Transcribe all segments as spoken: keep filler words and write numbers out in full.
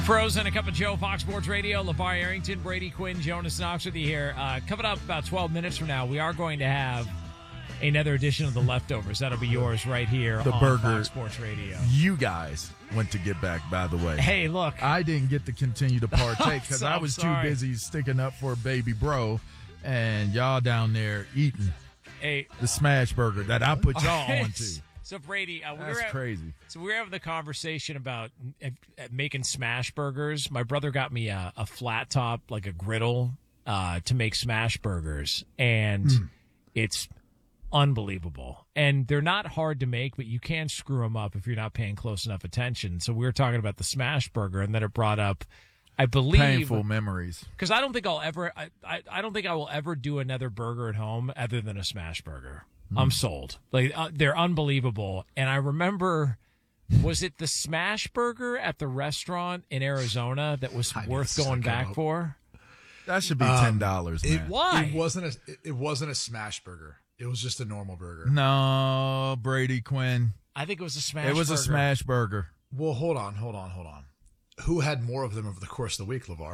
Frozen, a cup of Joe, Fox Sports Radio, LeVar Arrington, Brady Quinn, Jonas Knox with you here. Uh, coming up about twelve minutes from now, we are going to have another edition of The Leftovers. That'll be yours right here the on burger Fox Sports Radio. You guys went to get back, by the way. Hey, look. I didn't get to continue to partake because so, I was sorry. too busy sticking up for baby bro, and y'all down there eating hey, the smash burger that I put y'all onto. So, Brady, uh, we That's were at, crazy. So we were having the conversation about uh, uh, making smash burgers. My brother got me a, a flat top, like a griddle, uh, to make smash burgers, and mm. it's unbelievable. And they're not hard to make, but you can screw them up if you're not paying close enough attention. So we were talking about the smash burger, and then it brought up, I believe, painful memories. Because I don't think I'll ever, I, I, I don't think I will ever do another burger at home other than a smash burger. I'm sold. Like uh, they're unbelievable. And I remember, was it the Smash Burger at the restaurant in Arizona that was I worth going back up. for? That should be ten dollars. Um, man. Why? It wasn't a. It, it wasn't a Smash Burger. It was just a normal burger. No, Brady Quinn. I think it was a Smash. It was burger. a Smash Burger. Well, hold on, hold on, hold on. Who had more of them over the course of the week, LeVar?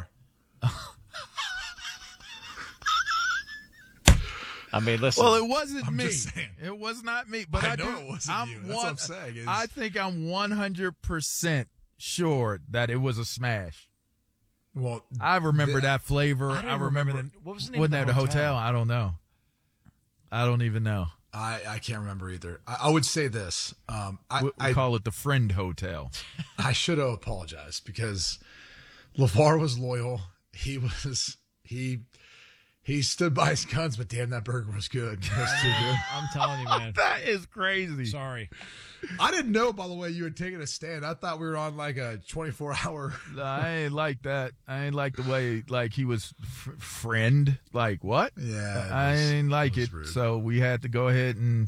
I mean, listen. Well, it wasn't I'm me. Just saying. It was not me. But I, I know do, it wasn't I'm you. That's one, what I'm saying. Is, I think I'm one hundred percent sure that it was a smash. Well, I remember the, that flavor. I, I remember. remember the, what was the name wasn't of that the the hotel? hotel? I don't know. I don't even know. I, I can't remember either. I, I would say this. Um, I, we we I call it the Friend Hotel. I should have apologized because LeVar was loyal. He was he he stood by his guns, but damn, that burger was good. It was too good. I'm telling you, man. That is crazy. Sorry. I didn't know, by the way, you had taken a stand. I thought we were on like a twenty-four hour. No, I ain't like that. I ain't like the way like he was f- friend. Like what? Yeah, I was, ain't like it. rude. So we had to go ahead and